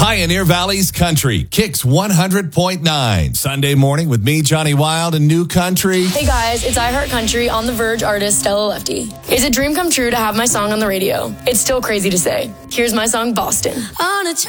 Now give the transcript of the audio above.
Pioneer Valley's Country, Kicks 100.9. Sunday morning with me, Johnny Wild, and New Country. Hey guys, it's I Heart Country on The Verge artist Stella Lefty. It's a dream come true to have my song on the radio. It's still crazy to say. Here's my song, Boston. On a